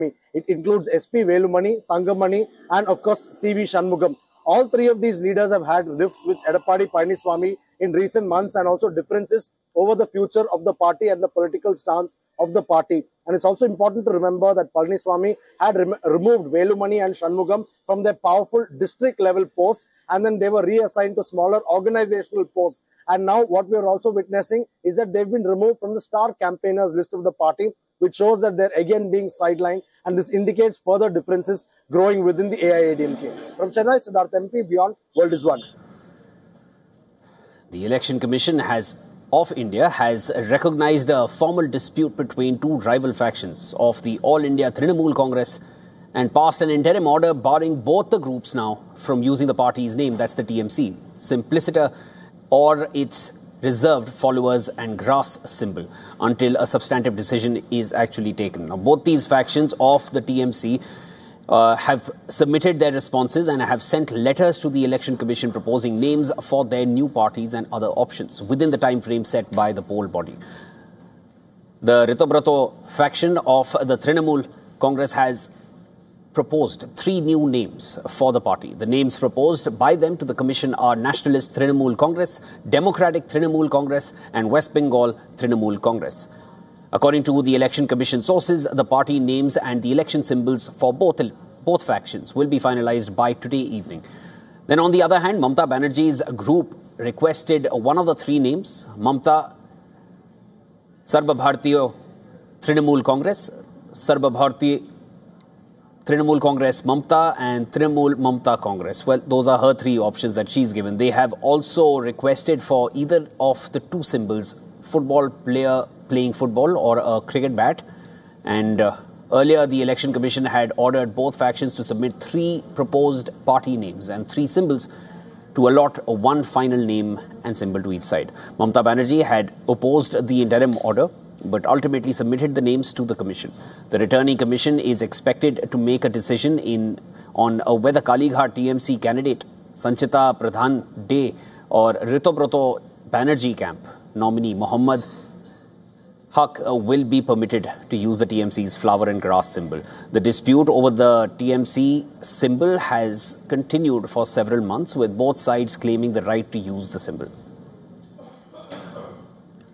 It includes SP Velumani, Thangamani, and of course CV Shanmugam. All three of these leaders have had rifts with Edappadi Palaniswamy in recent months and also differences over the future of the party and the political stance of the party. And it's also important to remember that Palaniswamy had removed Velumani and Shanmugam from their powerful district level posts, and then they were reassigned to smaller organizational posts. And now what we are also witnessing is that they've been removed from the star campaigners list of the party, which shows that they're again being sidelined, and this indicates further differences growing within the AIADMK. From Chennai, Siddharth MP, Beyond, World is One. The Election Commission of India has recognized a formal dispute between two rival factions of the All India Trinamool Congress and passed an interim order barring both the groups now from using the party's name, that's the TMC, simpliciter, or its reserved followers and grass symbol until a substantive decision is actually taken. Now, both these factions of the TMC have submitted their responses and have sent letters to the Election Commission proposing names for their new parties and other options within the time frame set by the poll body. The Ritobrato faction of the Trinamool Congress has proposed three new names for the party. The names proposed by them to the Commission are Nationalist Trinamool Congress, Democratic Trinamool Congress, and West Bengal Trinamool Congress. According to the Election Commission sources, the party names and the election symbols for both factions will be finalized by today evening. Then on the other hand, Mamata Banerjee's group requested one of the three names, Mamata Sarva Bharatiya Trinamool Congress, Sarva Bharatiya Trinamool Congress Mamata and Trinamool Mamata Congress. Well, those are her three options that she's given. They have also requested for either of the two symbols, football player playing football or a cricket bat. And earlier, the Election Commission had ordered both factions to submit three proposed party names and three symbols to allot one final name and symbol to each side. Mamata Banerjee had opposed the interim order, but ultimately submitted the names to the commission. The returning commission is expected to make a decision on whether Kalighat TMC candidate Sanchita Pradhan De or Ritobrato Banerjee camp nominee Muhammad Haq will be permitted to use the TMC's flower and grass symbol. The dispute over the TMC symbol has continued for several months, with both sides claiming the right to use the symbol.